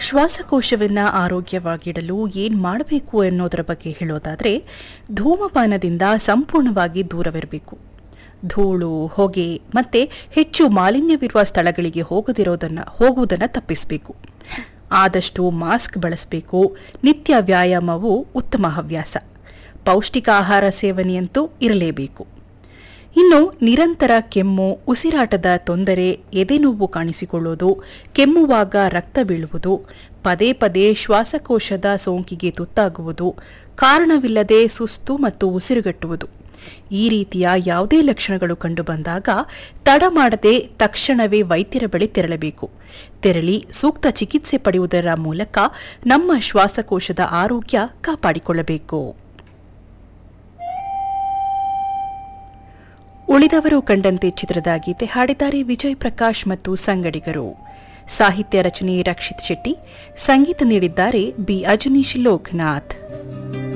ಶ್ವಾಸಕೋಶವನ್ನು ಆರೋಗ್ಯವಾಗಿಡಲು ಏನು ಮಾಡಬೇಕು ಅನ್ನೋದರ ಬಗ್ಗೆ ಹೇಳೋದಾದರೆ ಧೂಮಪಾನದಿಂದ ಸಂಪೂರ್ಣವಾಗಿ ದೂರವಿರಬೇಕು. ಧೂಳು, ಹೊಗೆ ಮತ್ತು ಹೆಚ್ಚು ಮಾಲಿನ್ಯವಿರುವ ಸ್ಥಳಗಳಿಗೆ ಹೋಗುವುದನ್ನು ತಪ್ಪಿಸಬೇಕು. ಆದಷ್ಟು ಮಾಸ್ಕ್ ಬಳಸಬೇಕು. ನಿತ್ಯ ವ್ಯಾಯಾಮವು ಉತ್ತಮ ಹವ್ಯಾಸ. ಪೌಷ್ಟಿಕ ಆಹಾರ ಸೇವನೆಯಂತೂ ಇರಲೇಬೇಕು. ಇನ್ನು ನಿರಂತರ ಕೆಮ್ಮು, ಉಸಿರಾಟದ ತೊಂದರೆ, ಎದೆನೋವು ಕಾಣಿಸಿಕೊಳ್ಳುವುದು, ಕೆಮ್ಮುವಾಗ ರಕ್ತ ಬೀಳುವುದು, ಪದೇ ಪದೇ ಶ್ವಾಸಕೋಶದ ಸೋಂಕಿಗೆ ತುತ್ತಾಗುವುದು, ಕಾರಣವಿಲ್ಲದೆ ಸುಸ್ತು ಮತ್ತು ಉಸಿರುಗಟ್ಟುವುದು, ಈ ರೀತಿಯ ಯಾವುದೇ ಲಕ್ಷಣಗಳು ಕಂಡುಬಂದಾಗ ತಡ ಮಾಡದೆ ತಕ್ಷಣವೇ ವೈದ್ಯರ ಬಳಿ ತೆರಳಿ ಸೂಕ್ತ ಚಿಕಿತ್ಸೆ ಪಡೆಯುವುದರ ಮೂಲಕ ನಮ್ಮ ಶ್ವಾಸಕೋಶದ ಆರೋಗ್ಯ ಕಾಪಾಡಿಕೊಳ್ಳಬೇಕು. ಉಳಿದವರು ಕಂಡಂತೆ ಚಿತ್ರದ ಗೀತೆ ಹಾಡಿದ್ದಾರೆ ವಿಜಯ್ ಪ್ರಕಾಶ್ ಮತ್ತು ಸಂಗಡಿಗರು. ಸಾಹಿತ್ಯ ರಚನೆ ರಕ್ಷಿತ್ ಶೆಟ್ಟಿ, ಸಂಗೀತ ನೀಡಿದ್ದಾರೆ ಬಿ ಅಜನೀಶ್ ಲೋಕನಾಥ್.